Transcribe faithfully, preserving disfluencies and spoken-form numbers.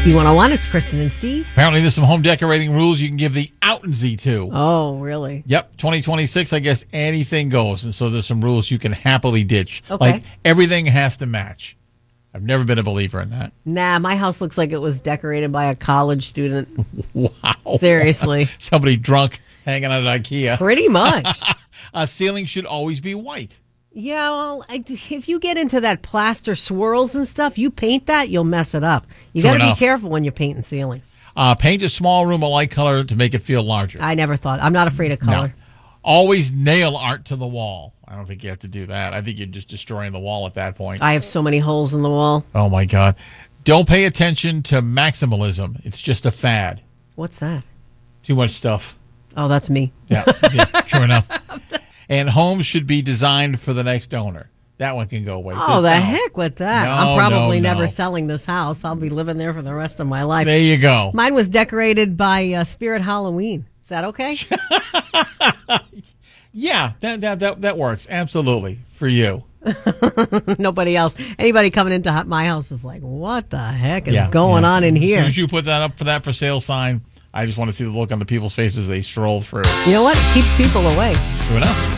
B one oh one, it's Kristen and Steve. Apparently, there's some home decorating rules you can give the out and Z to. Oh, really? Yep, twenty twenty-six, I guess anything goes. And so there's some rules you can happily ditch. Okay. Like everything has to match. I've never been a believer in that. Nah, my house looks like it was decorated by a college student. Wow. Seriously. Somebody drunk hanging out at IKEA. Pretty much. A ceiling should always be white. Yeah, well, I, if you get into that plaster swirls and stuff, you paint that, you'll mess it up. You True got to be enough. careful when you're painting ceilings. Uh, paint a small room a light color to make it feel larger. I never thought. I'm not afraid of color. No. Always nail art to the wall. I don't think you have to do that. I think you're just destroying the wall at that point. I have so many holes in the wall. Oh, my God. Don't pay attention to maximalism. It's just a fad. What's that? Too much stuff. Oh, that's me. Yeah, yeah true enough. And homes should be designed for the next owner. That one can go away. Oh, This- the no. heck with that. No, I'm probably no, never no. selling this house. I'll be living there for the rest of my life. There you go. Mine was decorated by uh, Spirit Halloween. Is that okay? Yeah, that, that that that works. Absolutely. For you. Nobody else. Anybody coming into my house is like, what the heck is Yeah, going yeah. on in As soon here? as you put that up for that for sale sign, I just want to see the look on the people's faces as they stroll through. You know what? It keeps people away. True enough.